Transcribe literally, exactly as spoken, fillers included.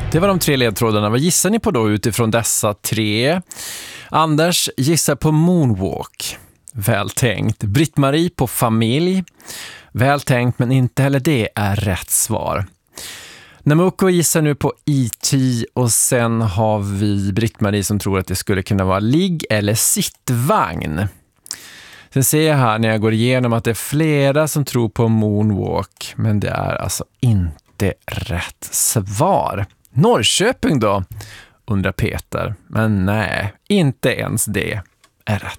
Det var de tre ledtrådarna. Vad gissar ni på då utifrån dessa tre? Anders gissar på moonwalk. Väl tänkt. Britt-Marie på familj. Väl tänkt, men inte heller det är rätt svar. Namuko gissar nu på E T och sen har vi Britt-Marie som tror att det skulle kunna vara ligg- eller sittvagn. Sen ser jag här när jag går igenom att det är flera som tror på moonwalk, men det är alltså inte rätt svar. Norrköping då, undrar Peter. Men nej, inte ens det är rätt.